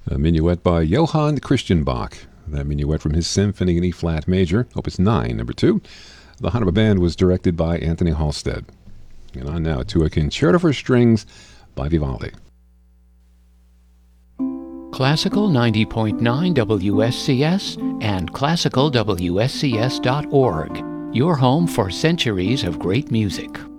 A minuet by Johann Christian Bach. That minuet from his Symphony in E-flat major, Opus 9, number 2. The Hanover Band was directed by Anthony Halstead. And on now to a concerto for strings by Vivaldi. Classical 90.9 WSCS and classicalwscs.org. Your home for centuries of great music.